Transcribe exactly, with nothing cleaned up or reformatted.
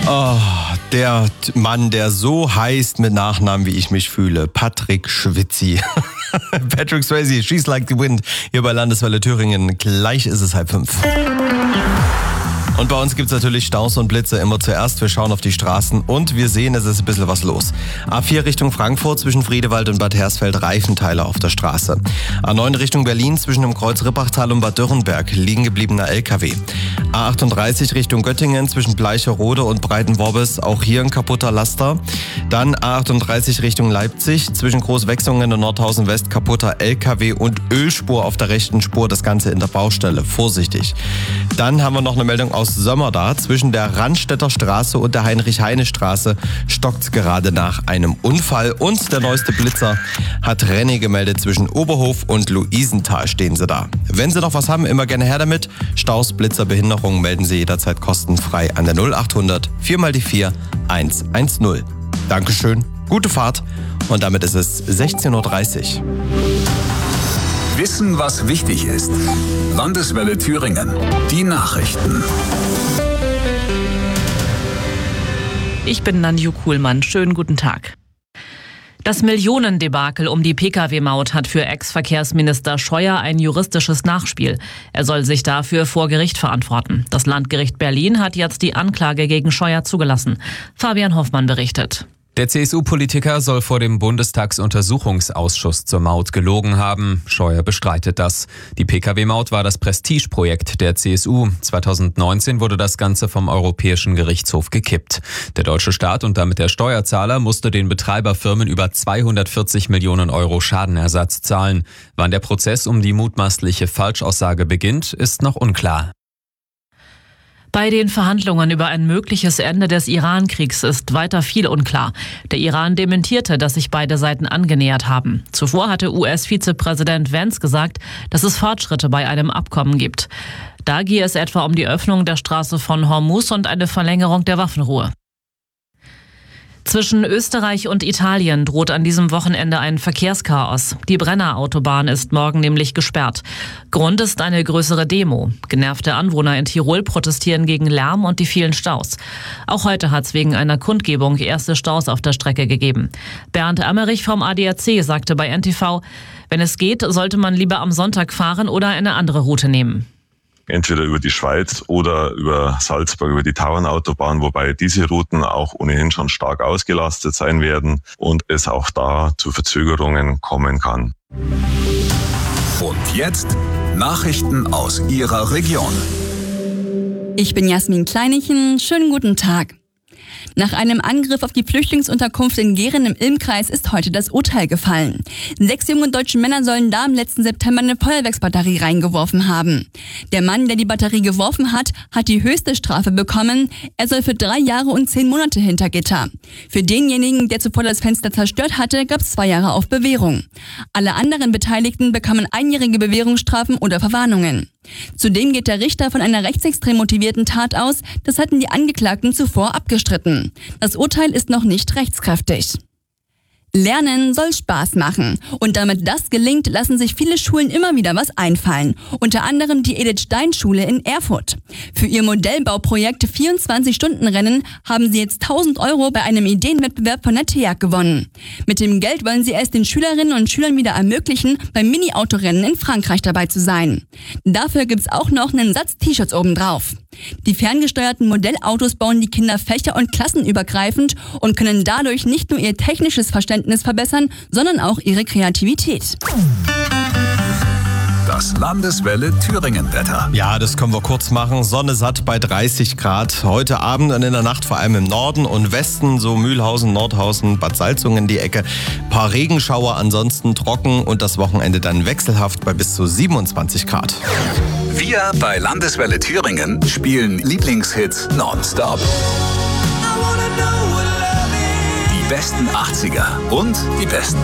Oh, der Mann, der so heißt mit Nachnamen, wie ich mich fühle. Patrick Schwitzi. Patrick Swayze, She's Like the Wind, hier bei Landeswelle Thüringen. Gleich ist es halb fünf. Und bei uns gibt es natürlich Staus und Blitze immer zuerst. Wir schauen auf die Straßen und wir sehen, es ist ein bisschen was los. A vier Richtung Frankfurt zwischen Friedewald und Bad Hersfeld Reifenteile auf der Straße. A neun Richtung Berlin zwischen dem Kreuz Rippachtal und Bad Dürrenberg liegen gebliebener L K W. A achtunddreißig Richtung Göttingen zwischen Bleicherode und Breitenworbes, auch hier ein kaputter Laster. Dann A achtunddreißig Richtung Leipzig zwischen Großwechsungen und Nordhausen West kaputter L K W und Ölspur auf der rechten Spur, das Ganze in der Baustelle. Vorsichtig. Dann haben wir noch eine Meldung aus Sömmerda. Zwischen der Randstätter Straße und der Heinrich-Heine-Straße stockt's gerade nach einem Unfall. Und der neueste Blitzer hat René gemeldet. Zwischen Oberhof und Luisenthal stehen sie da. Wenn Sie noch was haben, immer gerne her damit. Staus, Blitzer, Behinderungen melden Sie jederzeit kostenfrei an der null achthundert vier mal die vier eins eins null. Dankeschön, gute Fahrt und damit ist es sechzehn Uhr dreißig. Wissen, was wichtig ist. Landeswelle Thüringen. Die Nachrichten. Ich bin Nanju Kuhlmann. Schönen guten Tag. Das Millionendebakel um die Pkw-Maut hat für Ex-Verkehrsminister Scheuer ein juristisches Nachspiel. Er soll sich dafür vor Gericht verantworten. Das Landgericht Berlin hat jetzt die Anklage gegen Scheuer zugelassen. Fabian Hoffmann berichtet. Der C S U-Politiker soll vor dem Bundestagsuntersuchungsausschuss zur Maut gelogen haben. Scheuer bestreitet das. Die Pkw-Maut war das Prestigeprojekt der C S U. zweitausendneunzehn wurde das Ganze vom Europäischen Gerichtshof gekippt. Der deutsche Staat und damit der Steuerzahler musste den Betreiberfirmen über zweihundertvierzig Millionen Euro Schadenersatz zahlen. Wann der Prozess um die mutmaßliche Falschaussage beginnt, ist noch unklar. Bei den Verhandlungen über ein mögliches Ende des Iran-Kriegs ist weiter viel unklar. Der Iran dementierte, dass sich beide Seiten angenähert haben. Zuvor hatte U S-Vizepräsident Vance gesagt, dass es Fortschritte bei einem Abkommen gibt. Da gehe es etwa um die Öffnung der Straße von Hormuz und eine Verlängerung der Waffenruhe. Zwischen Österreich und Italien droht an diesem Wochenende ein Verkehrschaos. Die Brenner-Autobahn ist morgen nämlich gesperrt. Grund ist eine größere Demo. Genervte Anwohner in Tirol protestieren gegen Lärm und die vielen Staus. Auch heute hat es wegen einer Kundgebung erste Staus auf der Strecke gegeben. Bernd Emmerich vom A D A C sagte bei N T V, wenn es geht, sollte man lieber am Sonntag fahren oder eine andere Route nehmen. Entweder über die Schweiz oder über Salzburg, über die Tauernautobahn, wobei diese Routen auch ohnehin schon stark ausgelastet sein werden und es auch da zu Verzögerungen kommen kann. Und jetzt Nachrichten aus Ihrer Region. Ich bin Jasmin Kleinichen. Schönen guten Tag. Nach einem Angriff auf die Flüchtlingsunterkunft in Gehren im Ilm-Kreis ist heute das Urteil gefallen. Sechs junge deutsche Männer sollen da im letzten September eine Feuerwerksbatterie reingeworfen haben. Der Mann, der die Batterie geworfen hat, hat die höchste Strafe bekommen. Er soll für drei Jahre und zehn Monate hinter Gitter. Für denjenigen, der zuvor das Fenster zerstört hatte, gab es zwei Jahre auf Bewährung. Alle anderen Beteiligten bekamen einjährige Bewährungsstrafen oder Verwarnungen. Zudem geht der Richter von einer rechtsextrem motivierten Tat aus. Das hatten die Angeklagten zuvor abgestritten. Das Urteil ist noch nicht rechtskräftig. Lernen soll Spaß machen. Und damit das gelingt, lassen sich viele Schulen immer wieder was einfallen. Unter anderem die Edith-Stein-Schule in Erfurt. Für ihr Modellbauprojekt vierundzwanzig-Stunden-Rennen haben sie jetzt tausend Euro bei einem Ideenwettbewerb von der T E A G gewonnen. Mit dem Geld wollen sie es den Schülerinnen und Schülern wieder ermöglichen, beim Mini-Autorennen in Frankreich dabei zu sein. Dafür gibt's auch noch einen Satz T-Shirts obendrauf. Die ferngesteuerten Modellautos bauen die Kinder fächer- und klassenübergreifend und können dadurch nicht nur ihr technisches Verständnis verbessern, sondern auch ihre Kreativität. Das Landeswelle Thüringen-Wetter. Ja, das können wir kurz machen. Sonne satt bei dreißig Grad. Heute Abend und in der Nacht vor allem im Norden und Westen, so Mühlhausen, Nordhausen, Bad Salzungen die Ecke. Ein paar Regenschauer, ansonsten trocken und das Wochenende dann wechselhaft bei bis zu siebenundzwanzig Grad. Wir bei Landeswelle Thüringen spielen Lieblingshits nonstop. Die besten achtziger und die besten